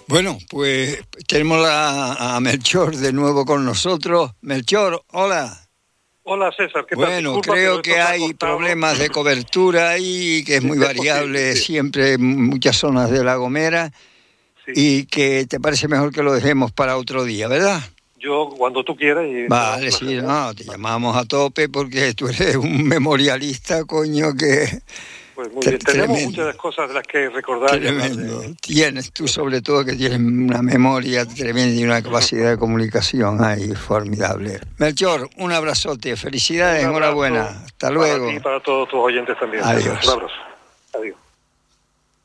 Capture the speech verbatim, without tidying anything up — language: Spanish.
Bueno, pues tenemos a, a Melchor de nuevo con nosotros. Melchor, hola. Hola César, ¿qué tal? Bueno, Disculpa, creo que hay problemas de cobertura ahí, que es muy variable sí. siempre en muchas zonas de La Gomera, sí. Y que te parece mejor que lo dejemos para otro día, ¿verdad? Yo, cuando tú quieras. Y vale, sí, no, te llamamos a tope porque tú eres un memorialista, coño, que... Pues muy bien, tenemos muchas cosas de las que recordar. Tremendo. De... Tienes tú sobre todo que tienes una memoria tremenda y una capacidad de comunicación ahí formidable. Melchor, un abrazote, felicidades, un abrazo, enhorabuena. Hasta luego. Para ti y para todos tus oyentes también. Adiós. Un abrazo. Adiós.